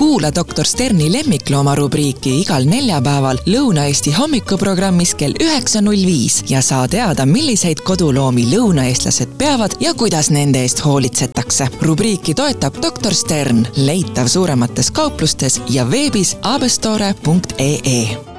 Kuula Dr. Sterni lemmiklooma rubriiki igal neljapäeval Lõuna-Eesti hommikuprogrammis kell 9.05 ja saa teada, milliseid koduloomi lõunaeestlased peavad ja kuidas nende eest hoolitsetakse. Rubriiki toetab Dr. Stern, leitav suuremates kauplustes ja veebis abestore.ee.